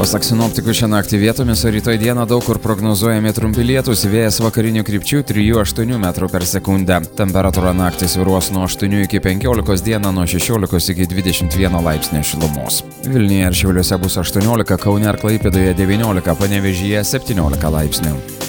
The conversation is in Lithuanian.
Pasak sinoptikų, šią naktį vietomis, o rytoj dieną daug kur prognozuojami trumpi lietūs, vėjas vakarinių krypčių 3–8 metrų per sekundę. Temperatūra naktį svyruos nuo 8 iki 15, dieną nuo 16 iki 21 laipsnio šilumos. Vilniuje ir Šiauliuose bus 18, Kaune ir Klaipėdoje 19, Panevėžyje 17 laipsnių.